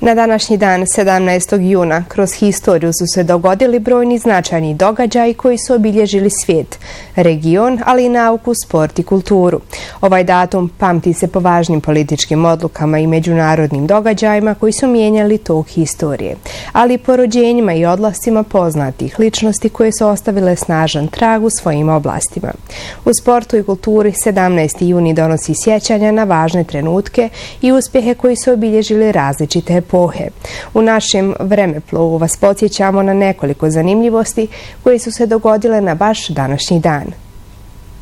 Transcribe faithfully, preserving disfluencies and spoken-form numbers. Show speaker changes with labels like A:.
A: Na današnji dan, sedamnaestog juna, kroz historiju su se dogodili brojni značajni događaji koji su obilježili svijet, region, ali i nauku, sport i kulturu. Ovaj datum pamti se po važnim političkim odlukama i međunarodnim događajima koji su mijenjali tok historije, ali i po rođenjima i odlascima poznatih ličnosti koje su ostavile snažan trag u svojim oblastima. U sportu i kulturi sedamnaesti juni donosi sjećanja na važne trenutke i uspjehe koji su obilježili različite epohe. U našem vremeplovu vas podsjećamo na nekoliko zanimljivosti koje su se dogodile na baš današnji dan.